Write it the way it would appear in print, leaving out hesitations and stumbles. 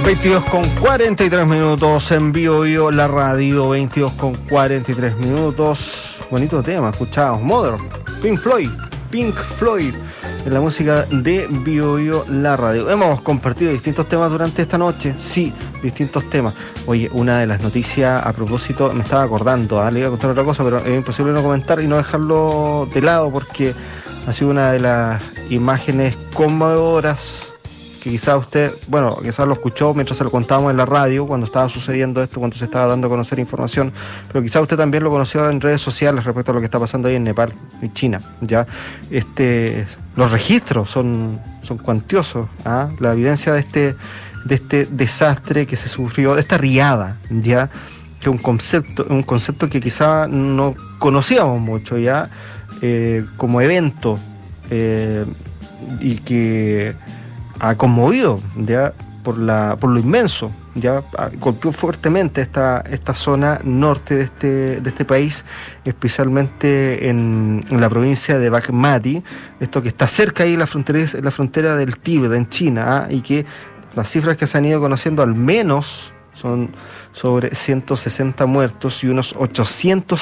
22:43 en Bio la radio, 22:43. Bonito tema, escuchábamos Mother, Pink Floyd, en la música de Bio la radio. Hemos compartido distintos temas durante esta noche, sí, distintos temas. Oye, una de las noticias a propósito, me estaba acordando, le iba a contar otra cosa, pero es imposible no comentar y no dejarlo de lado porque ha sido una de las imágenes conmovedoras que quizás usted, quizás lo escuchó mientras se lo contábamos en la radio, cuando estaba sucediendo esto, cuando se estaba dando a conocer información, pero quizás usted también lo conoció en redes sociales respecto a lo que está pasando ahí en Nepal y China, ¿ya? Los registros son cuantiosos, ¿ah? La evidencia de este desastre que se sufrió, de esta riada, ¿ya? Que un concepto que quizás no conocíamos mucho, ¿ya? Como evento, y que ha conmovido ya por lo inmenso, ya golpeó fuertemente esta zona norte de este país, especialmente en la provincia de Bagmati, esto que está cerca ahí la frontera del Tíbet en China, y que las cifras que se han ido conociendo al menos son sobre 160 muertos y unos 800